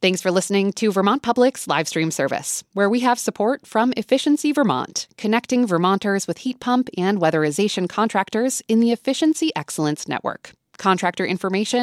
Thanks for listening to Vermont Public's live stream service, where we have support from Efficiency Vermont, connecting Vermonters with heat pump and weatherization contractors in the Efficiency Excellence Network. Contractor information